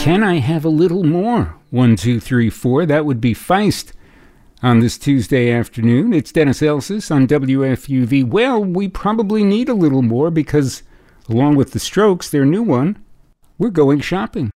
Can I have a little more? 1, 2, 3, 4. That would be Feist on this Tuesday afternoon. It's Dennis Elsas on WFUV. Well, we probably need a little more because, along with the Strokes, their new one, we're going shopping.